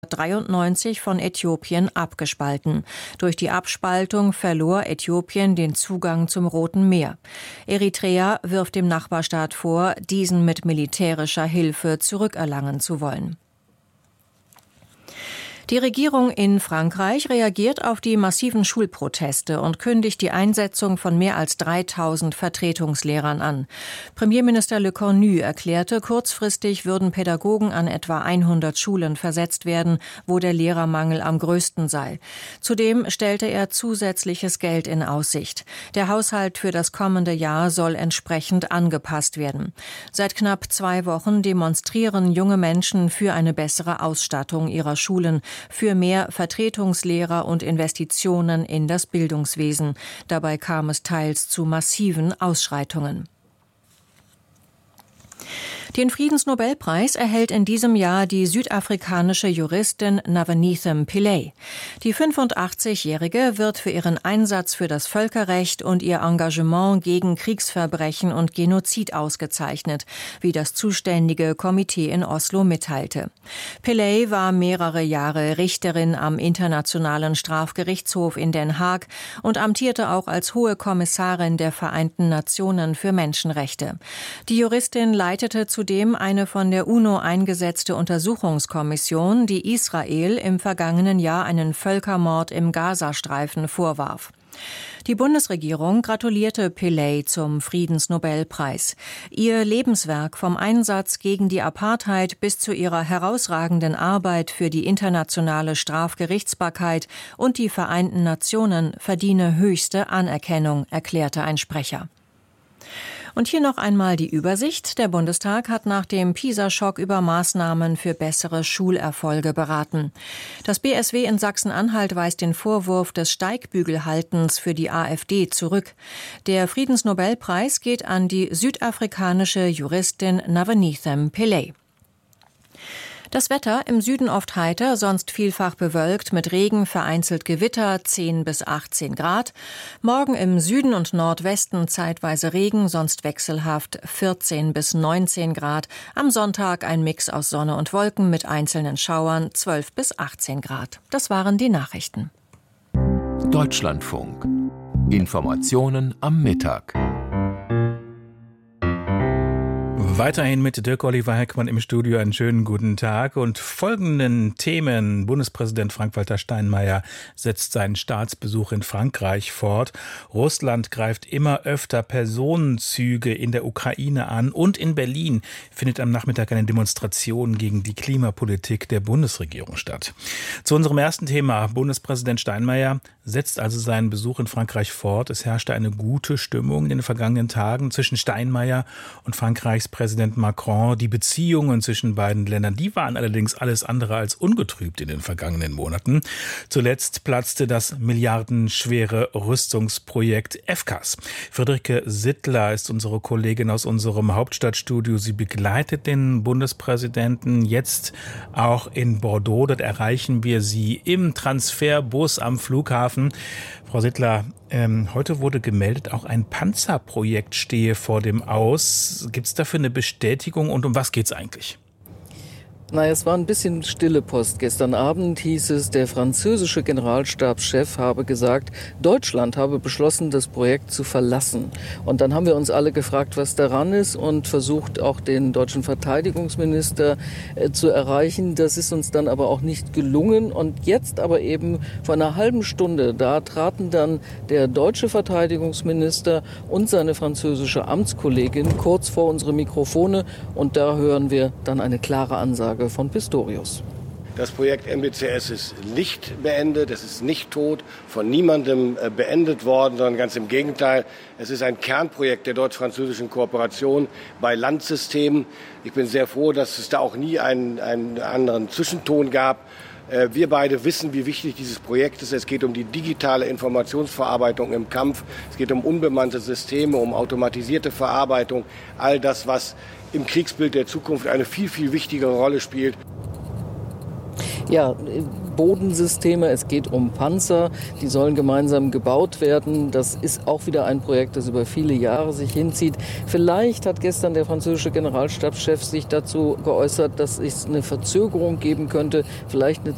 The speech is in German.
1993 von Äthiopien abgespalten. Durch die Abspaltung verlor Äthiopien den Zugang zum Roten Meer. Eritrea wirft dem Nachbarstaat vor, diesen mit militärischer Hilfe zurückerlangen zu wollen. Die Regierung in Frankreich reagiert auf die massiven Schulproteste und kündigt die Einsetzung von mehr als 3000 Vertretungslehrern an. Premierminister Le Cornu erklärte, kurzfristig würden Pädagogen an etwa 100 Schulen versetzt werden, wo der Lehrermangel am größten sei. Zudem stellte er zusätzliches Geld in Aussicht. Der Haushalt für das kommende Jahr soll entsprechend angepasst werden. Seit knapp 2 Wochen demonstrieren junge Menschen für eine bessere Ausstattung ihrer Schulen, für mehr Vertretungslehrer und Investitionen in das Bildungswesen. Dabei kam es teils zu massiven Ausschreitungen. Den Friedensnobelpreis erhält in diesem Jahr die südafrikanische Juristin Navaneetham Pillay. Die 85-Jährige wird für ihren Einsatz für das Völkerrecht und ihr Engagement gegen Kriegsverbrechen und Genozid ausgezeichnet, wie das zuständige Komitee in Oslo mitteilte. Pillay war mehrere Jahre Richterin am Internationalen Strafgerichtshof in Den Haag und amtierte auch als Hohe Kommissarin der Vereinten Nationen für Menschenrechte. Die Juristin leitete zudem eine von der UNO eingesetzte Untersuchungskommission, die Israel im vergangenen Jahr einen Völkermord im Gazastreifen vorwarf. Die Bundesregierung gratulierte Pillay zum Friedensnobelpreis. Ihr Lebenswerk vom Einsatz gegen die Apartheid bis zu ihrer herausragenden Arbeit für die internationale Strafgerichtsbarkeit und die Vereinten Nationen verdiene höchste Anerkennung, erklärte ein Sprecher. Und hier noch einmal die Übersicht. Der Bundestag hat nach dem PISA-Schock über Maßnahmen für bessere Schulerfolge beraten. Das BSW in Sachsen-Anhalt weist den Vorwurf des Steigbügelhaltens für die AfD zurück. Der Friedensnobelpreis geht an die südafrikanische Juristin Navaneetham Pillay. Das Wetter im Süden oft heiter, sonst vielfach bewölkt mit Regen, vereinzelt Gewitter, 10 bis 18 Grad. Morgen im Süden und Nordwesten zeitweise Regen, sonst wechselhaft 14 bis 19 Grad. Am Sonntag ein Mix aus Sonne und Wolken mit einzelnen Schauern, 12 bis 18 Grad. Das waren die Nachrichten. Deutschlandfunk. Informationen am Mittag. Weiterhin mit Dirk Oliver Heckmann im Studio einen schönen guten Tag und folgenden Themen. Bundespräsident Frank-Walter Steinmeier setzt seinen Staatsbesuch in Frankreich fort. Russland greift immer öfter Personenzüge in der Ukraine an und in Berlin findet am Nachmittag eine Demonstration gegen die Klimapolitik der Bundesregierung statt. Zu unserem ersten Thema. Bundespräsident Steinmeier setzt also seinen Besuch in Frankreich fort. Es herrschte eine gute Stimmung in den vergangenen Tagen zwischen Steinmeier und Frankreichs Präsident Macron. Die Beziehungen zwischen beiden Ländern, die waren allerdings alles andere als ungetrübt in den vergangenen Monaten. Zuletzt platzte das milliardenschwere Rüstungsprojekt FCAS. Friederike Sittler ist unsere Kollegin aus unserem Hauptstadtstudio. Sie begleitet den Bundespräsidenten jetzt auch in Bordeaux. Dort erreichen wir sie im Transferbus am Flughafen. Frau Sittler, heute wurde gemeldet, auch ein Panzerprojekt stehe vor dem Aus. Gibt es dafür eine Bestätigung und um was geht es eigentlich? Naja, es war ein bisschen stille Post. Gestern Abend hieß es, der französische Generalstabschef habe gesagt, Deutschland habe beschlossen, das Projekt zu verlassen. Und dann haben wir uns alle gefragt, was daran ist und versucht auch den deutschen Verteidigungsminister zu erreichen. Das ist uns dann aber auch nicht gelungen. Und jetzt aber eben vor einer halben Stunde, da traten dann der deutsche Verteidigungsminister und seine französische Amtskollegin kurz vor unsere Mikrofone. Und da hören wir dann eine klare Ansage von Pistorius. Das Projekt MBCS ist nicht beendet, es ist nicht tot, von niemandem beendet worden, sondern ganz im Gegenteil. Es ist ein Kernprojekt der deutsch-französischen Kooperation bei Landsystemen. Ich bin sehr froh, dass es da auch nie einen anderen Zwischenton gab. Wir beide wissen, wie wichtig dieses Projekt ist. Es geht um die digitale Informationsverarbeitung im Kampf. Es geht um unbemannte Systeme, um automatisierte Verarbeitung. All das, was im Kriegsbild der Zukunft eine viel, viel wichtigere Rolle spielt. Ja, Bodensysteme, es geht um Panzer, die sollen gemeinsam gebaut werden. Das ist auch wieder ein Projekt, das über viele Jahre sich hinzieht. Vielleicht hat gestern der französische Generalstabschef sich dazu geäußert, dass es eine Verzögerung geben könnte, vielleicht eine